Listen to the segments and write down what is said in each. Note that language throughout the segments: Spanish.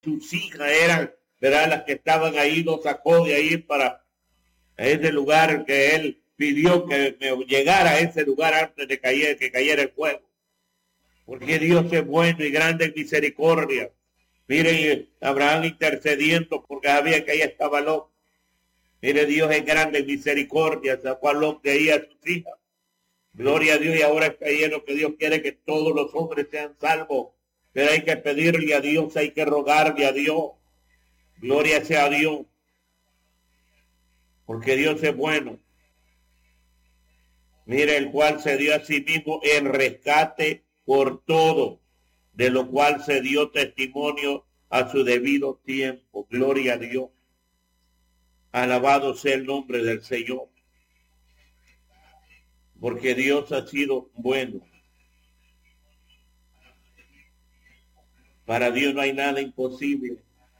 sus hijas eran, ¿verdad?, las que estaban ahí, lo sacó de ahí para ese lugar que él pidió que me llegara a ese lugar antes de que cayera el fuego. Porque Dios es bueno y grande en misericordia. Miren, Abraham intercediendo porque sabía que ella estaba loca. Mire, Dios es grande en misericordia, sacó a Lot de ahí a sus hijas. Gloria a Dios, y ahora está lleno que Dios quiere que todos los hombres sean salvos. Pero hay que pedirle a Dios, hay que rogarle a Dios. Gloria sea a Dios. Porque Dios es bueno. Mire, el cual se dio a sí mismo el rescate por todo, de lo cual se dio testimonio a su debido tiempo. Gloria a Dios. Alabado sea el nombre del Señor. Porque Dios ha sido bueno. Para Dios no hay nada imposible.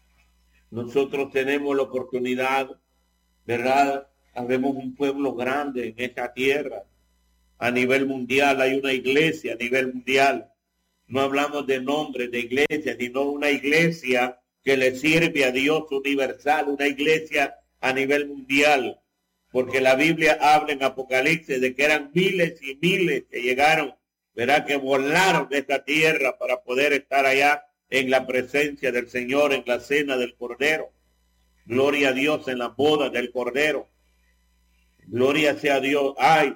Nosotros tenemos la oportunidad, ¿verdad? Habemos un pueblo grande en esta tierra. A nivel mundial hay una iglesia a nivel mundial. No hablamos de nombre de iglesia, sino una iglesia que le sirve a Dios universal, una iglesia a nivel mundial. Porque la Biblia habla en Apocalipsis de que eran miles y miles que llegaron, ¿verdad?, que volaron de esta tierra para poder estar allá en la presencia del Señor, en la cena del Cordero. Gloria a Dios, en la boda del Cordero. Gloria sea a Dios. Ay,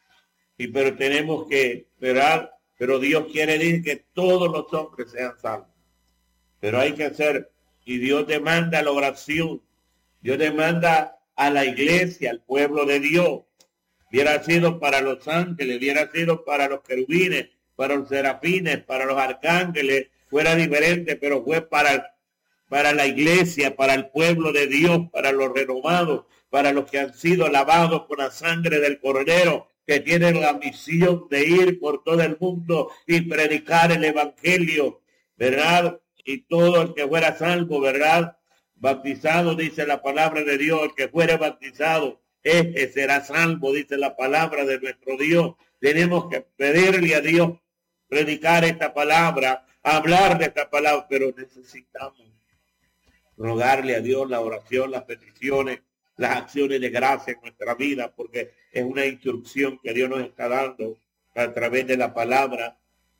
pero tenemos que, ¿verdad? Pero Dios quiere decir que todos los hombres sean salvos. Pero hay que hacer, y Dios demanda la oración. Dios demanda a la iglesia, al pueblo de Dios. Hubiera sido para los ángeles, hubiera sido para los querubines, para los serafines, para los arcángeles, fuera diferente, pero fue para la iglesia, para el pueblo de Dios, para los renovados, para los que han sido lavados con la sangre del Cordero, que tienen la misión de ir por todo el mundo y predicar el evangelio, ¿verdad? Y todo el que fuera salvo, ¿verdad?, bautizado, dice la palabra de Dios, el que fuere bautizado, este será salvo, dice la palabra de nuestro Dios. Tenemos que pedirle a Dios, predicar esta palabra, hablar de esta palabra, pero necesitamos rogarle a Dios la oración, las peticiones, las acciones de gracia en nuestra vida, porque es una instrucción que Dios nos está dando a través de la palabra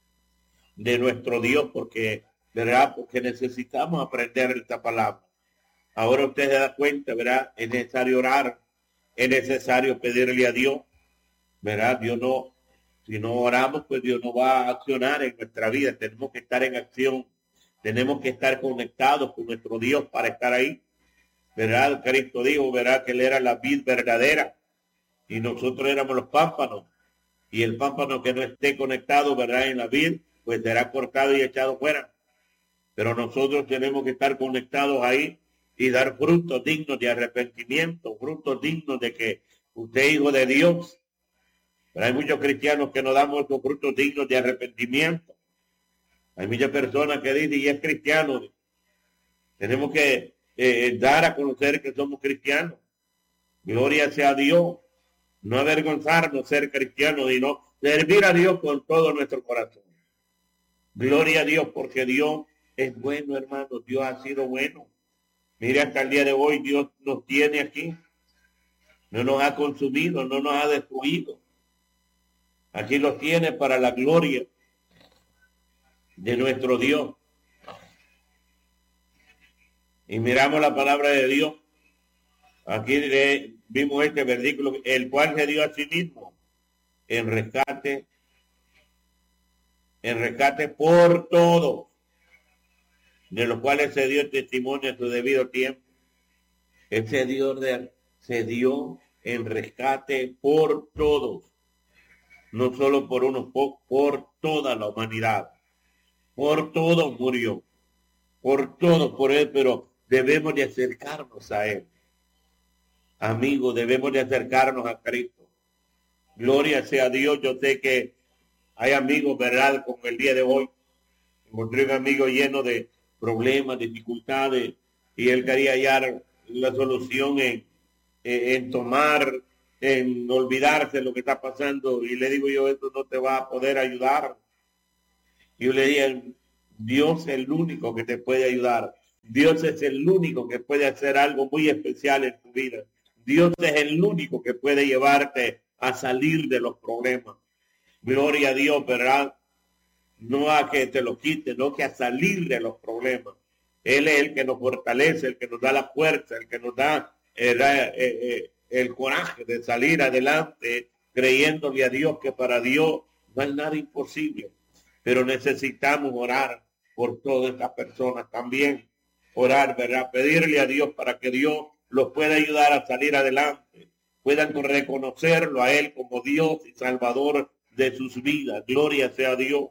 de nuestro Dios, porque, ¿verdad?, porque necesitamos aprender esta palabra. Ahora usted se da cuenta, ¿verdad? Es necesario orar, es necesario pedirle a Dios, ¿verdad? Dios no, si no oramos, pues Dios no va a accionar en nuestra vida. Tenemos que estar en acción, tenemos que estar conectados con nuestro Dios para estar ahí, ¿verdad? Cristo dijo, ¿verdad?, que Él era la vid verdadera y nosotros éramos los pámpanos. Y el pámpano que no esté conectado, ¿verdad?, en la vid, pues será cortado y echado fuera. Pero nosotros tenemos que estar conectados ahí y dar frutos dignos de arrepentimiento, frutos dignos de que usted es hijo de Dios. Pero hay muchos cristianos que no damos estos frutos dignos de arrepentimiento. Hay muchas personas que dicen, y es cristiano. Tenemos que dar a conocer que somos cristianos. Gloria sea a Dios. No avergonzarnos ser cristianos, sino servir a Dios con todo nuestro corazón. Gloria a Dios, porque Dios es bueno, hermano. Dios ha sido bueno. Mire, hasta el día de hoy Dios nos tiene aquí. No nos ha consumido, no nos ha destruido. Aquí los tiene para la gloria de nuestro Dios. Y miramos la palabra de Dios. Aquí vimos este versículo, el cual se dio a sí mismo en rescate por todos, de los cuales se dio testimonio a su debido tiempo. Él se dio en rescate por todos, no solo por unos pocos, por toda la humanidad. Por todos murió, por todos, por Él, pero debemos de acercarnos a Él. Amigos, debemos de acercarnos a Cristo. Gloria sea a Dios. Yo sé que hay amigos, ¿verdad?, como el día de hoy. Encontré un amigo lleno de problemas, dificultades, y él quería hallar la solución en tomar, en olvidarse de lo que está pasando. Y le digo yo, esto no te va a poder ayudar. Y yo le dije, Dios es el único que te puede ayudar. Dios es el único que puede hacer algo muy especial en tu vida. Dios es el único que puede llevarte a salir de los problemas. Gloria a Dios, ¿verdad? No a que te lo quite, no que a salir de los problemas. Él es el que nos fortalece, el que nos da la fuerza, el que nos da el coraje de salir adelante, creyéndole a Dios que para Dios no hay nada imposible. Pero necesitamos orar por todas estas personas también. Orar, ¿verdad? Pedirle a Dios para que Dios los pueda ayudar a salir adelante. Puedan reconocerlo a Él como Dios y Salvador de sus vidas. Gloria sea a Dios.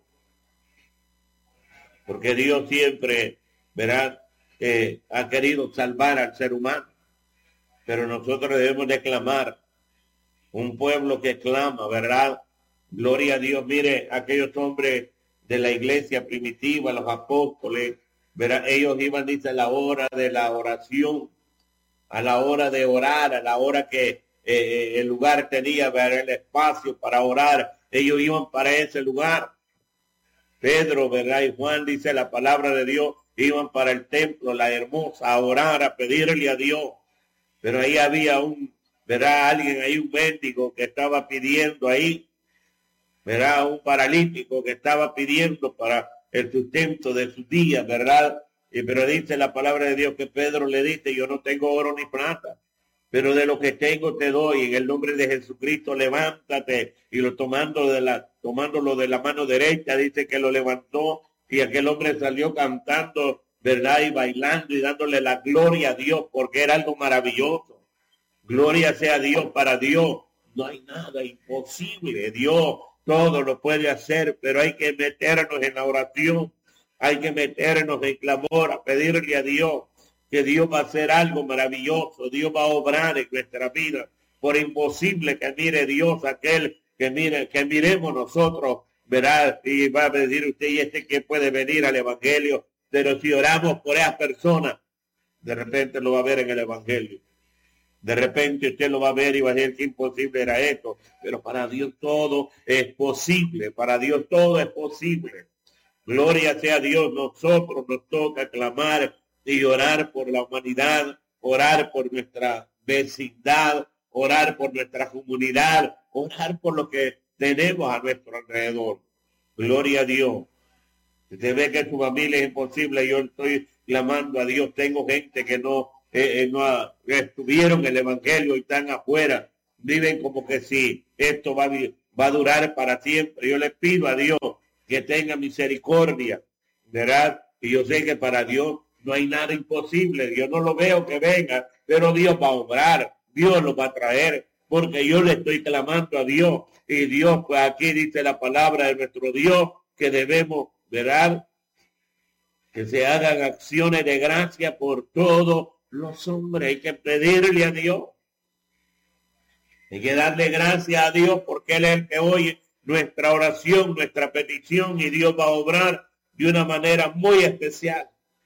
Porque Dios siempre, ¿verdad? Ha querido salvar al ser humano. Pero nosotros debemos de clamar. Un pueblo que clama, ¿verdad? Gloria a Dios. Mire, aquellos hombres de la iglesia primitiva, los apóstoles, ¿verdad? Ellos iban, dice, a la hora de la oración, a la hora de orar, a la hora que el lugar tenía, ¿verdad?, el espacio para orar. Ellos iban para ese lugar. Pedro, ¿verdad?, y Juan, dice la palabra de Dios, iban para el templo, la hermosa, a orar, a pedirle a Dios. Pero ahí había ¿verdad?, alguien ahí, un mendigo que estaba pidiendo ahí, ¿verdad?, un paralítico que estaba pidiendo para el sustento de sus días, ¿verdad? Pero dice la palabra de Dios que Pedro le dice, yo no tengo oro ni plata, pero de lo que tengo te doy, en el nombre de Jesucristo, levántate. Y tomándolo de la mano derecha, dice que lo levantó, y aquel hombre salió cantando, ¿verdad?, y bailando y dándole la gloria a Dios, porque era algo maravilloso. Gloria sea a Dios. Para Dios no hay nada imposible. Dios todo lo puede hacer, pero hay que meternos en la oración, hay que meternos en clamor, a pedirle a Dios que Dios va a hacer algo maravilloso. Dios va a obrar en nuestra vida. Por imposible que mire Dios aquel que miremos nosotros, verá, y va a decir usted, y que puede venir al evangelio. Pero si oramos por esas personas, de repente lo va a ver en el evangelio. De repente usted lo va a ver y va a decir que imposible era esto. Pero para Dios todo es posible. Para Dios todo es posible. Gloria sea a Dios. Nosotros nos toca clamar y orar por la humanidad, orar por nuestra vecindad, orar por nuestra comunidad, orar por lo que tenemos a nuestro alrededor. Gloria a Dios. Si usted ve que su familia es imposible, yo estoy clamando a Dios. Tengo gente que no estuvieron en el evangelio y están afuera, viven como que si esto va a durar para siempre. Yo le pido a Dios que tenga misericordia, ¿verdad? Y yo sé que para Dios no hay nada imposible. Yo no lo veo que venga, pero Dios va a obrar, Dios lo va a traer, porque yo le estoy clamando a Dios. Y Dios, pues aquí dice la palabra de nuestro Dios, que debemos, ¿verdad?, que se hagan acciones de gracia por todos los hombres. Hay que pedirle a Dios. Hay que darle gracias a Dios porque Él es el que oye nuestra oración, nuestra petición, y Dios va a obrar de una manera muy especial.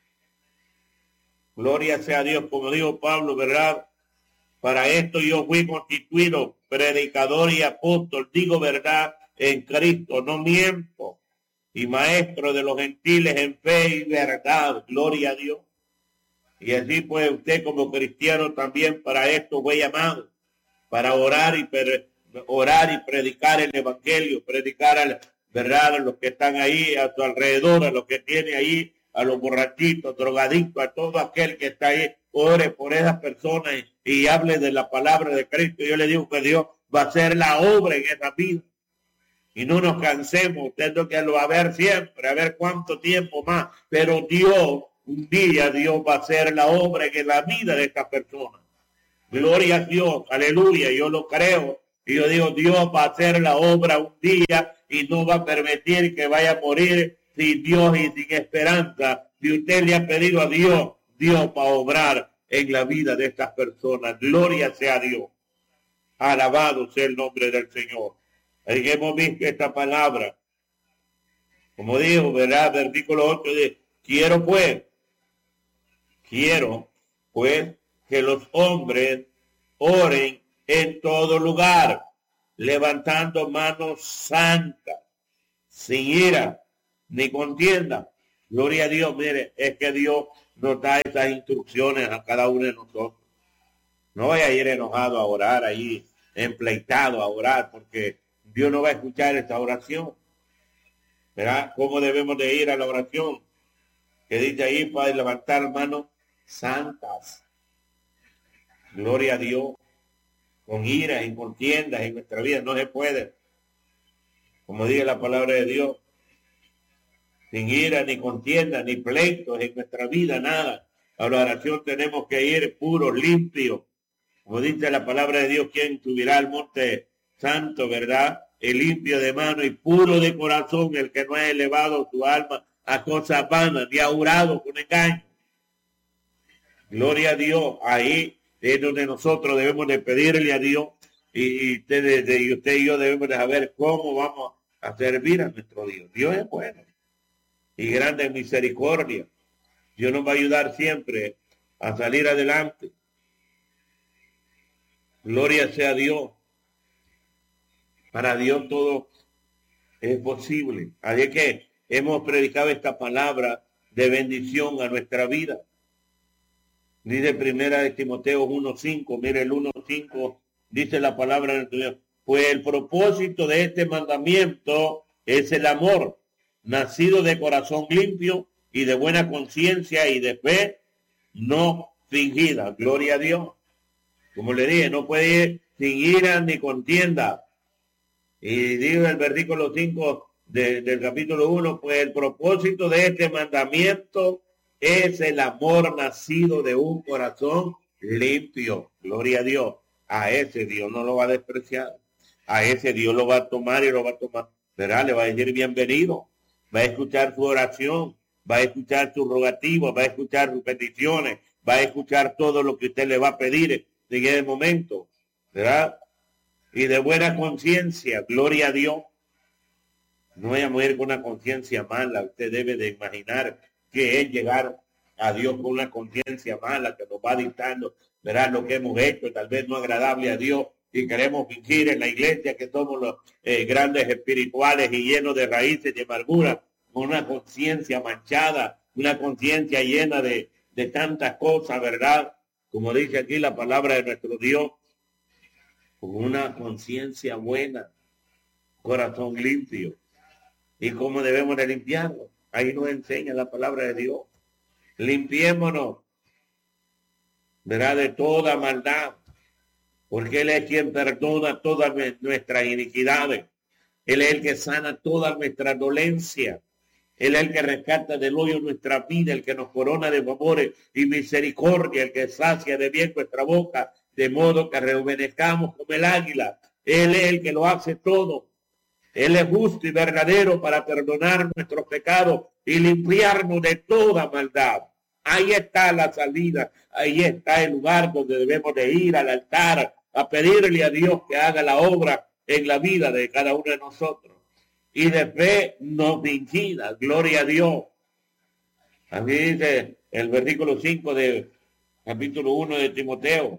Gloria sea a Dios, como dijo Pablo, ¿verdad? Para esto yo fui constituido predicador y apóstol, digo verdad en Cristo, no miento, y maestro de los gentiles en fe y verdad. Gloria a Dios. Y así pues usted como cristiano también para esto fue llamado, para orar y predicar el evangelio, predicar verdad a los que están ahí a su alrededor, a los que tiene ahí, a los borrachitos, drogadictos, a todo aquel que está ahí. Ore por esas personas y hable de la palabra de Cristo. Yo le digo que Dios va a hacer la obra en esa vida. Y no nos cansemos, usted lo que lo va a ver siempre, a ver cuánto tiempo más. Pero Dios, un día Dios va a hacer la obra en la vida de estas personas. Gloria a Dios, aleluya, yo lo creo. Y yo digo, Dios va a hacer la obra un día y no va a permitir que vaya a morir sin Dios y sin esperanza. Si usted le ha pedido a Dios, Dios va a obrar en la vida de estas personas. Gloria sea a Dios. Alabado sea el nombre del Señor. Ahí hemos visto esta palabra. Como dijo, ¿verdad? Versículo 8 dice, quiero pues que los hombres oren en todo lugar, levantando manos santas, sin ira ni contienda, Gloria a Dios, mire, es que Dios nos da esas instrucciones a cada uno de nosotros. No vaya a ir enojado a orar ahí, empleitado a orar, porque Dios no va a escuchar esta oración. ¿Verdad? ¿Cómo debemos de ir a la oración? Que dice ahí para levantar manos santas. Gloria a Dios. Con iras y contiendas en nuestra vida no se puede. Como dice la palabra de Dios. Sin ira, ni contienda, ni pleitos en nuestra vida, nada. A la oración tenemos que ir puros, limpios. Como dice la palabra de Dios, quien subirá al monte santo, ¿verdad? El limpio de mano y puro de corazón, el que no ha elevado su alma a cosas vanas, ni ha jurado con engaño. Gloria a Dios. Ahí es donde nosotros debemos de pedirle a Dios y usted y yo debemos de saber cómo vamos a servir a nuestro Dios. Dios es bueno y grande en misericordia. Dios nos va a ayudar siempre a salir adelante. Gloria sea a Dios. Para Dios todo es posible. Así que hemos predicado esta palabra de bendición a nuestra vida. Dice primera de Timoteo 1:5, mire el 1:5, dice la palabra de Dios. Pues el propósito de este mandamiento es el amor, nacido de corazón limpio y de buena conciencia y de fe no fingida. Gloria a Dios. Como le dije, no puede ir sin ira ni contienda. Y dice el versículo 5 del capítulo 1, pues el propósito de este mandamiento es el amor nacido de un corazón limpio. Gloria a Dios. A ese Dios no lo va a despreciar. A ese Dios lo va a tomar y lo va a tomar. ¿Verdad? Le va a decir bienvenido. Va a escuchar su oración. Va a escuchar sus rogativas. Va a escuchar sus peticiones. Va a escuchar todo lo que usted le va a pedir en ese momento. ¿Verdad? Y de buena conciencia. Gloria a Dios. No vaya a morir con una conciencia mala. Usted debe de imaginar que es llegar a Dios con una conciencia mala que nos va dictando, verás lo que hemos hecho, tal vez no agradable a Dios, y queremos fingir en la iglesia que somos los grandes espirituales y llenos de raíces de amargura, con una conciencia manchada, una conciencia llena de tantas cosas, ¿verdad? Como dice aquí la palabra de nuestro Dios, con una conciencia buena, corazón limpio. ¿Y cómo debemos de limpiarlo? Ahí nos enseña la palabra de Dios. Limpiémonos, ¿verdad? De toda maldad, porque Él es quien perdona todas nuestras iniquidades. Él es el que sana toda nuestra dolencia. Él es el que rescata del hoyo nuestra vida, el que nos corona de favores y misericordia, el que sacia de bien nuestra boca, de modo que rejuvenezcamos como el águila. Él es el que lo hace todo. Él es justo y verdadero para perdonar nuestros pecados y limpiarnos de toda maldad. Ahí está la salida, ahí está el lugar donde debemos de ir al altar a pedirle a Dios que haga la obra en la vida de cada uno de nosotros. Y de fe no fingida, gloria a Dios. Así dice el versículo 5 del capítulo 1 de Timoteo.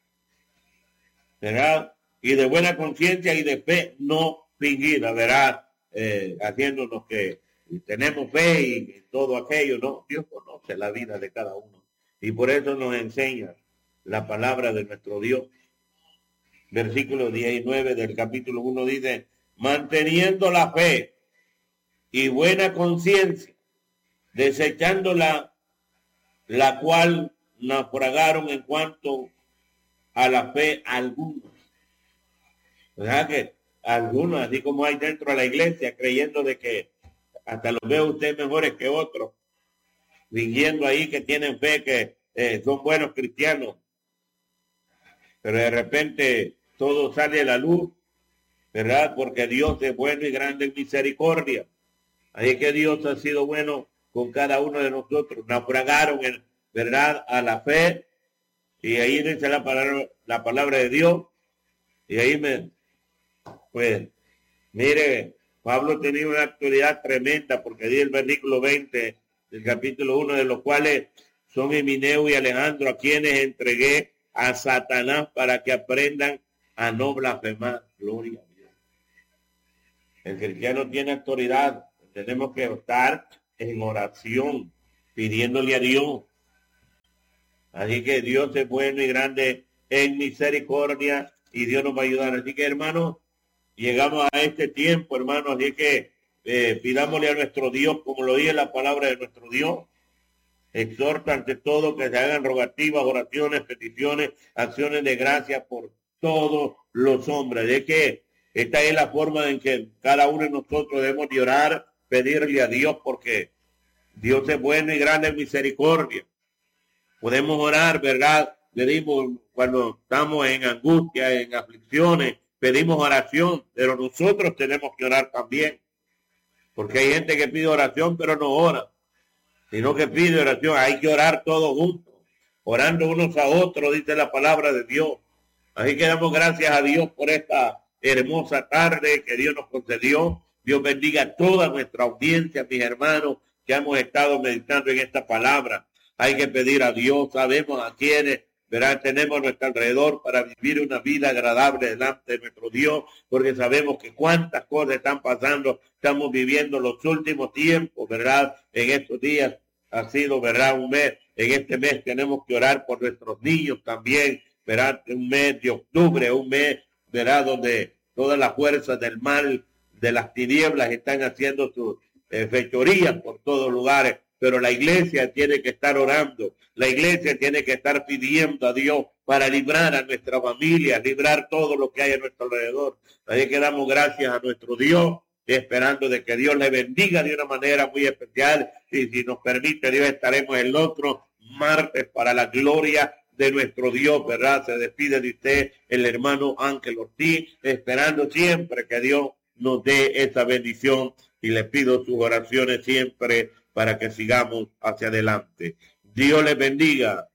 ¿Verdad? Y de buena conciencia y de fe no fingida, ¿verdad? Haciéndonos que tenemos fe y todo aquello, ¿no? Dios conoce la vida de cada uno. Y por eso nos enseña la palabra de nuestro Dios. Versículo 19 del capítulo 1 dice, manteniendo la fe y buena conciencia, desechando la cual naufragaron en cuanto a la fe algunos. ¿Verdad que algunos, así como hay dentro de la iglesia, creyendo de que hasta los veo usted mejores que otros, fingiendo ahí que tienen fe, que son buenos cristianos, pero de repente todo sale a la luz, ¿verdad? Porque Dios es bueno y grande en misericordia. Así que Dios ha sido bueno con cada uno de nosotros. Naufragaron, ¿verdad?, a la fe, y ahí dice la palabra de Dios, y ahí pues, mire, Pablo tenía una autoridad tremenda, porque dice el versículo 20 del capítulo 1, de los cuales son Himeneo y Alejandro, a quienes entregué a Satanás para que aprendan a no blasfemar. Gloria a Dios. El cristiano tiene autoridad. Tenemos que estar en oración, pidiéndole a Dios. Así que Dios es bueno y grande en misericordia y Dios nos va a ayudar. Así que, hermanos, llegamos a este tiempo, hermanos, así que pidámosle a nuestro Dios, como lo dice la palabra de nuestro Dios. Exhorta ante todo que se hagan rogativas, oraciones, peticiones, acciones de gracia por todos los hombres. De que esta es la forma en que cada uno de nosotros debemos de orar, pedirle a Dios, porque Dios es bueno y grande en misericordia. Podemos orar, ¿verdad? Pedimos cuando estamos en angustia, en aflicciones, pedimos oración, pero nosotros tenemos que orar también. Porque hay gente que pide oración, pero no ora, sino que pide oración. Hay que orar todos juntos, orando unos a otros, dice la palabra de Dios. Así que damos gracias a Dios por esta hermosa tarde que Dios nos concedió. Dios bendiga a toda nuestra audiencia, mis hermanos, que hemos estado meditando en esta palabra. Hay que pedir a Dios, sabemos a quienes, ¿verdad?, tenemos a nuestro alrededor para vivir una vida agradable delante de nuestro Dios, porque sabemos que cuántas cosas están pasando, estamos viviendo los últimos tiempos, ¿verdad? En estos días ha sido, ¿verdad?, un mes. En este mes tenemos que orar por nuestros niños también, ¿verdad? Un mes de octubre, un mes, ¿verdad?, donde todas las fuerzas del mal, de las tinieblas, están haciendo sus fechorías por todos lugares. Pero la iglesia tiene que estar orando, la iglesia tiene que estar pidiendo a Dios para librar a nuestra familia, librar todo lo que hay a nuestro alrededor. Así que damos gracias a nuestro Dios, esperando de que Dios le bendiga de una manera muy especial. Y si nos permite Dios, estaremos el otro martes para la gloria de nuestro Dios, ¿verdad? Se despide de usted el hermano Ángel Ortiz, esperando siempre que Dios nos dé esa bendición, y le pido sus oraciones siempre para que sigamos hacia adelante. Dios les bendiga.